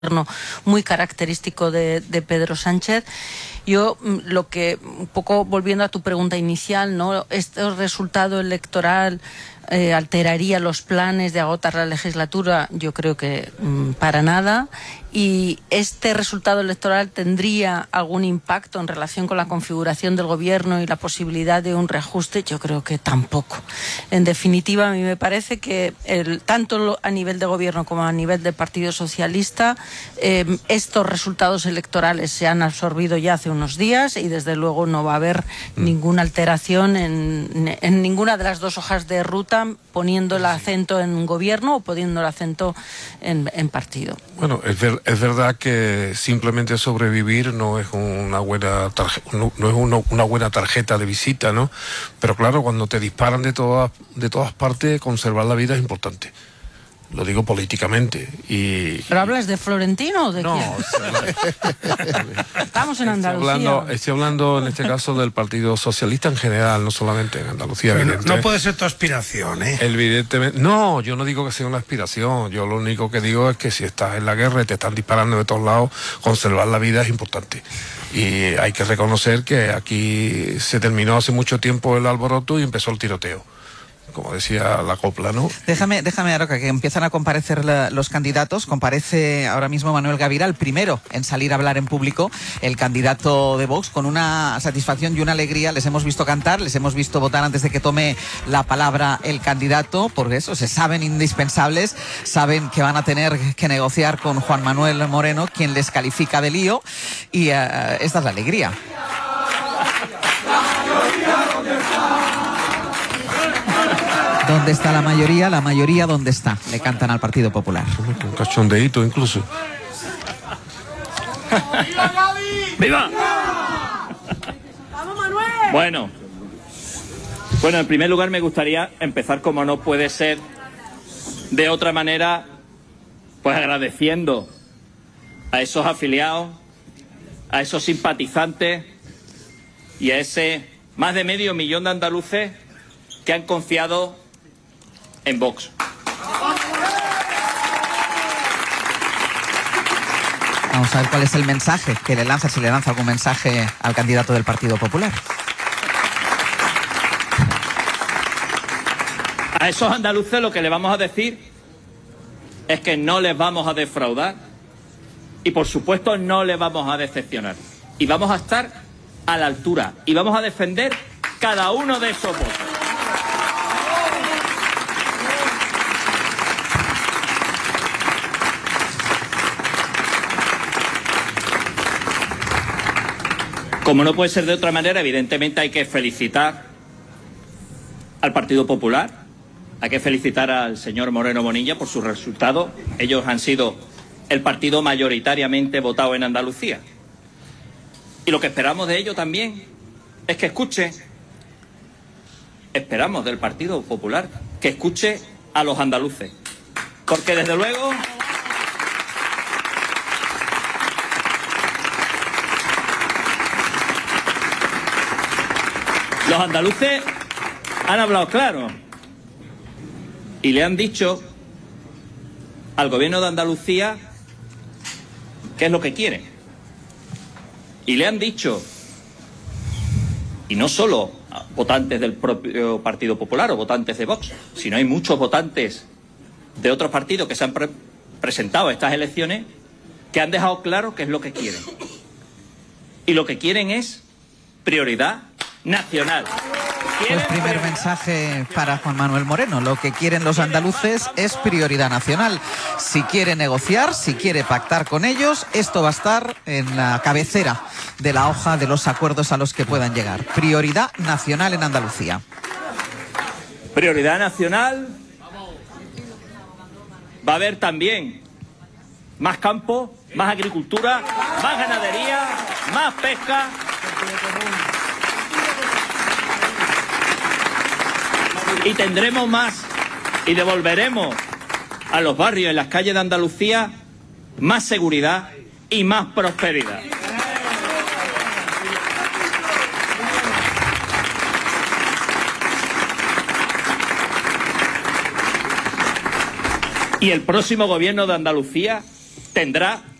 muy característico de Pedro Sánchez. Yo, lo que, un poco volviendo a tu pregunta inicial, ¿no? Este resultado electoral alteraría los planes de agotar la legislatura. Yo creo que para nada. Y este resultado electoral tendría algún impacto en relación con la configuración del gobierno y la posibilidad de un reajuste. Yo creo que tampoco. En definitiva, a mí me parece que tanto a nivel de gobierno como a nivel del Partido Socialista, estos resultados electorales se han absorbido ya hace unos días y desde luego no va a haber ninguna alteración en ninguna de las dos hojas de ruta, poniendo el acento en un gobierno o poniendo el acento en partido. Bueno, es verdad que simplemente sobrevivir no es una buena tarjeta de visita, ¿no? Pero claro, cuando te disparan de todas partes, conservar la vida es importante. Lo digo políticamente. ¿Pero hablas de Florentino o de quién? No, estamos en Andalucía. Estoy hablando en este caso del Partido Socialista en general, no solamente en Andalucía. No puede ser tu aspiración, ¿eh? Evidentemente. No, yo no digo que sea una aspiración. Yo lo único que digo es que si estás en la guerra y te están disparando de todos lados, conservar la vida es importante. Y hay que reconocer que aquí se terminó hace mucho tiempo el alboroto y empezó el tiroteo, como decía la copla, ¿no? Déjame, Aroca, que empiezan a comparecer los candidatos. Comparece ahora mismo Manuel Gavira, el primero en salir a hablar en público, el candidato de Vox, con una satisfacción y una alegría. Les hemos visto cantar, les hemos visto votar antes de que tome la palabra el candidato, porque eso, se saben indispensables, saben que van a tener que negociar con Juan Manuel Moreno, quien les califica de lío, y esta es la alegría. ¿Dónde está la mayoría? La mayoría, ¿dónde está? Le cantan al Partido Popular. Un cachondeíto incluso. ¡Viva! ¡Vamos, Manuel! Bueno, en primer lugar me gustaría empezar, como no puede ser de otra manera, pues agradeciendo a esos afiliados, a esos simpatizantes y a ese más de medio millón de andaluces que han confiado en Vox. Vamos a ver cuál es el mensaje que le lanza, si le lanza algún mensaje al candidato del Partido Popular. A esos andaluces lo que le vamos a decir es que no les vamos a defraudar y por supuesto no les vamos a decepcionar. Y vamos a estar a la altura y vamos a defender cada uno de esos votos. Como no puede ser de otra manera, evidentemente hay que felicitar al Partido Popular, hay que felicitar al señor Moreno Bonilla por su resultado. Ellos han sido el partido mayoritariamente votado en Andalucía. Y lo que esperamos de ello también es que escuche, esperamos del Partido Popular, que escuche a los andaluces. Porque desde luego los andaluces han hablado claro y le han dicho al gobierno de Andalucía qué es lo que quiere. Y le han dicho, y no solo a votantes del propio Partido Popular o votantes de Vox, sino hay muchos votantes de otros partidos que se han presentado a estas elecciones que han dejado claro qué es lo que quieren. Y lo que quieren es prioridad nacional. Pues primer mensaje para Juan Manuel Moreno. Lo que quieren los andaluces es prioridad nacional. Si quiere negociar, si quiere pactar con ellos, esto va a estar en la cabecera de la hoja de los acuerdos a los que puedan llegar. Prioridad nacional en Andalucía. Prioridad nacional. Va a haber también más campo, más agricultura, más ganadería, más pesca. Y tendremos más y devolveremos a los barrios y las calles de Andalucía más seguridad y más prosperidad. Y el próximo gobierno de Andalucía tendrá